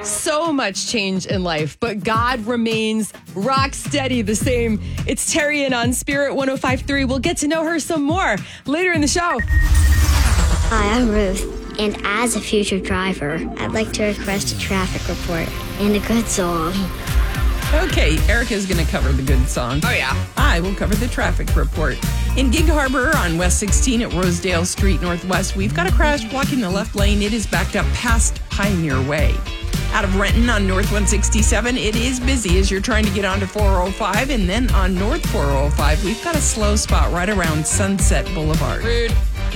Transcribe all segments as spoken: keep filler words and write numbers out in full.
So much change in life, but God remains rock steady the same. It's Terry and on Spirit one oh five point three. We'll get to know her some more later in the show. Hi, I'm Ruth, and as a future driver, I'd like to request a traffic report and a good song. Okay, Erica's going to cover the good song. Oh, yeah. I will cover the traffic report. In Gig Harbor on West sixteen at Rosedale Street Northwest, we've got a crash blocking the left lane. It is backed up past Pioneer Way. Out of Renton on North one sixty-seven, it is busy as you're trying to get onto four oh five. And then on North four oh five, we've got a slow spot right around Sunset Boulevard. Rude.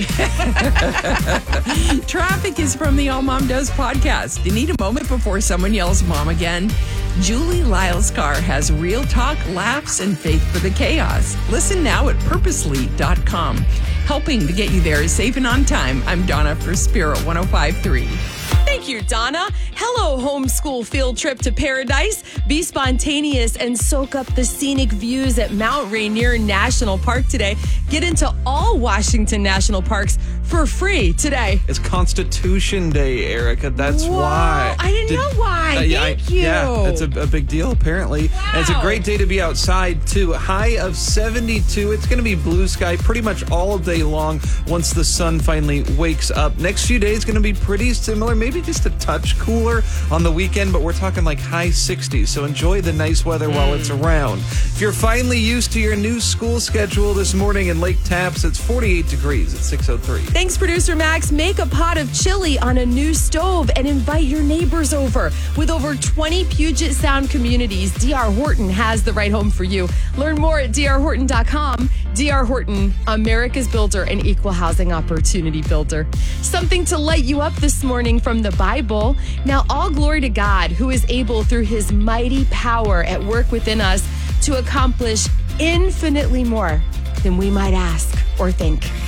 Traffic is from the All Mom Does podcast. You need a moment before someone yells mom again? Julie Lyle's car has real talk, laughs, and faith for the chaos. Listen now at purposely dot com. Helping to get you there safe and on time. I'm Donna for Spirit one oh five point three. Thank you, Donna. Hello, homeschool field trip to paradise. Be spontaneous and soak up the scenic views at Mount Rainier National Park today. Get into all Washington National Parks for free today. It's Constitution Day, Erica. That's Whoa, why. I didn't know why. Uh, yeah, Thank I, you. Yeah, it's a, a big deal, apparently. Wow. And it's a great day to be outside, too. A high of seventy-two. It's going to be blue sky pretty much all day long once the sun finally wakes up. Next few days going to be pretty similar, maybe just a touch cooler on the weekend, but we're talking like high sixties. So enjoy the nice weather mm. while it's around. If you're finally used to your new school schedule this morning in Lake Tapps, it's forty-eight degrees at six oh three. Thanks, producer Max. Make a pot of chili on a new stove and invite your neighbors over. With over twenty Puget Sound communities, D R Horton has the right home for you. Learn more at d r horton dot com. D R Horton, America's builder and equal housing opportunity builder. Something to light you up this morning from the Bible. Now, all glory to God, who is able through his mighty power at work within us to accomplish infinitely more than we might ask or think.